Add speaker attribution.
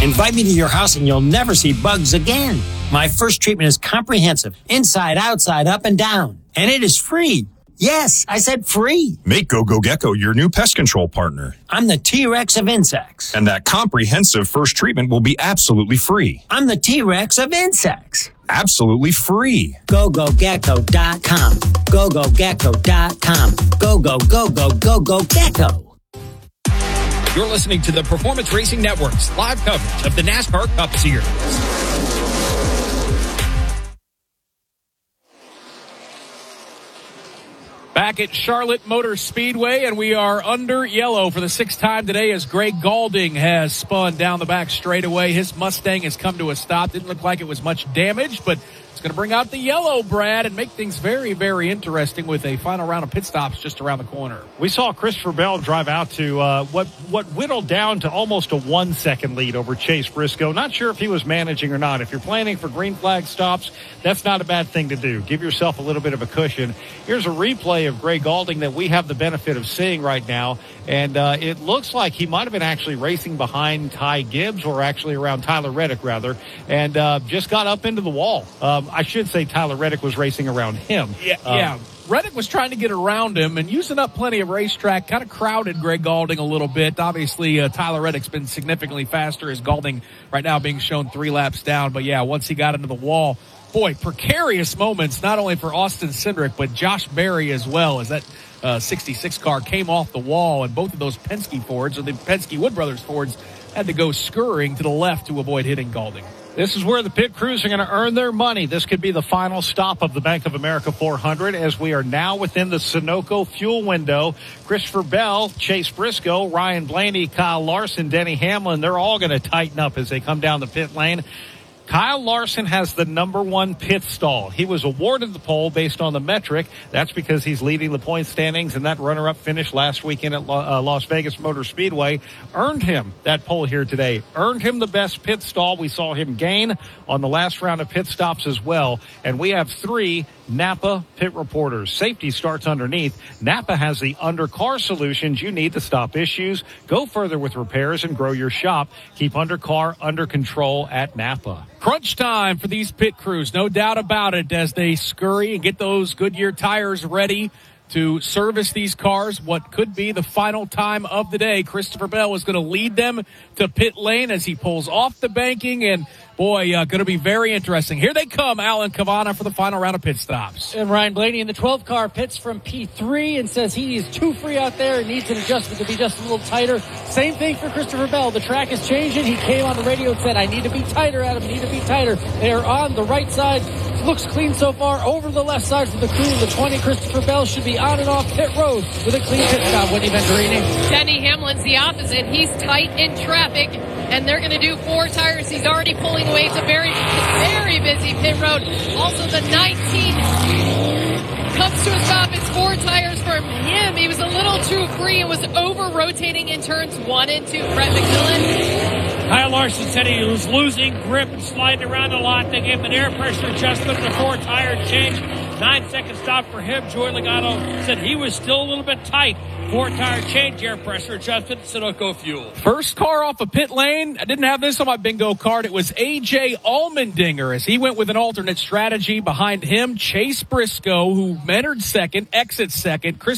Speaker 1: Invite me to your house and you'll never see bugs again. My first treatment is comprehensive, inside, outside, up, and down. And it is free. Yes, I said free.
Speaker 2: Make GoGo Gecko your new pest control partner.
Speaker 1: I'm the T-Rex of insects.
Speaker 2: And that comprehensive first treatment will be absolutely free.
Speaker 1: I'm the T-Rex of insects.
Speaker 2: Absolutely free.
Speaker 1: GoGoGecko.com. GoGoGecko.com. Go Gecko.
Speaker 3: You're listening to the Performance Racing Network's live coverage of the NASCAR Cup Series. Back at Charlotte Motor Speedway, and we are under yellow for the sixth time today as Greg Galding has spun down the back straightaway. His Mustang has come to a stop. Didn't look like it was much damaged, but it's going to bring out the yellow, Brad, and make things very, very interesting with a final round of pit stops just around the corner.
Speaker 4: We saw Christopher Bell drive out to what whittled down to almost a 1 second lead over Chase Briscoe. Not sure if he was managing or not. If you're planning for green flag stops, that's not a bad thing to do. Give yourself a little bit of a cushion. Here's a replay of Greg Galding that we have the benefit of seeing right now, and it looks like he might have been actually racing behind Ty Gibbs, or actually around Tyler Reddick, rather, and just got up into the wall. I should say Tyler Reddick was racing around him.
Speaker 3: Yeah. Reddick was trying to get around him and using up plenty of racetrack, kind of crowded Greg Galding a little bit. Obviously, Tyler Reddick's been significantly faster as Galding right now being shown 3 laps down. But, yeah, once he got into the wall, boy, precarious moments, not only for Austin Cindric, but Josh Berry as well, as that 66 car came off the wall, and both of those Penske Fords, or the Penske Wood Brothers Fords, had to go scurrying to the left to avoid hitting Galding.
Speaker 4: This is where the pit crews are going to earn their money. This could be the final stop of the Bank of America 400 as we are now within the Sunoco fuel window. Christopher Bell, Chase Briscoe, Ryan Blaney, Kyle Larson, Denny Hamlin, they're all going to tighten up as they come down the pit lane. Kyle Larson has the number 1 pit stall. He was awarded the pole based on the metric. That's because he's leading the point standings, and that runner-up finish last weekend at Las Vegas Motor Speedway earned him that pole here today. Earned him the best pit stall. We saw him gain on the last round of pit stops as well. And we have 3 Napa pit reporters. Safety starts underneath. Napa has the undercar solutions you need to stop issues, go further with repairs, and grow your shop. Keep undercar under control at Napa.
Speaker 3: Crunch time for these pit crews, no doubt about it, as they scurry and get those Goodyear tires ready to service these cars. What could be the final time of the day. Christopher Bell is going to lead them to pit lane as he pulls off the banking, and boy, going to be very interesting. Here they come, Alan Cavana, for the final round of pit stops.
Speaker 5: And Ryan Blaney in the 12 car pits from P3 and says he is too free out there and needs an adjustment to be just a little tighter. Same thing for Christopher Bell. The track is changing. He came on the radio and said, I need to be tighter, Adam, need to be tighter. They are on the right side. Looks clean so far. Over the left side for the crew in the 20. Christopher Bell should be on and off pit road with a clean pit stop. Wendy Venturini.
Speaker 6: Denny Hamlin's the opposite. He's tight in traffic, and they're going to do 4 tires. He's already pulling away. It's a very, very busy pit road. Also, the 19 comes to a stop. It's 4 tires for him. He was a little too free and was over-rotating in turns 1 and 2. Brett McMillan.
Speaker 7: Kyle Larson said he was losing grip and sliding around a lot. They gave him an air pressure adjustment and a 4-tire change. 9-second stop for him. Joey Logano said he was still a little bit tight. 4-tire change, air pressure adjustment, Sunoco fuel.
Speaker 3: First car off a pit lane. I didn't have this on my bingo card. It was A.J. Allmendinger as he went with an alternate strategy. Behind him, Chase Briscoe, who entered second, exits second. Chris